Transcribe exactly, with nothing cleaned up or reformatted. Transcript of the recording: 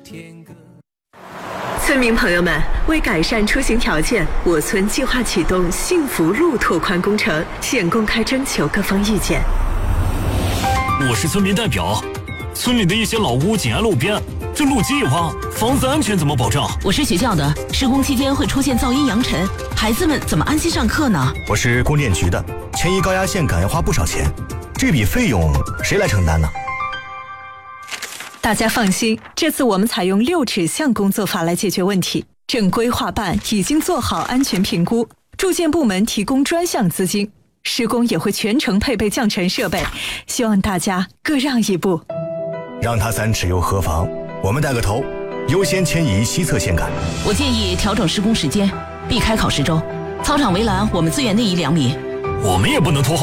村民朋友们，为改善出行条件，我村计划启动幸福路拓宽工程，现公开征求各方意见。 我是村民代表，村里的一些老屋紧挨路边，这路基一挖，房子安全怎么保障？ 我是学校的，施工期间会出现噪音扬尘，孩子们怎么安心上课呢？ 我是供电局的，迁移高压线杆要花不少钱，这笔费用谁来承担呢？ 大家放心，这次我们采用六指向工作法来解决问题。正规划办已经做好安全评估，住建部门提供专项资金，施工也会全程配备降尘设备，希望大家各让一步。 让他三尺又何妨？我们带个头，优先迁移西侧线杆。 我建议调整施工时间，避开考试周。操场围栏我们自愿内移两米。 我们也不能拖后。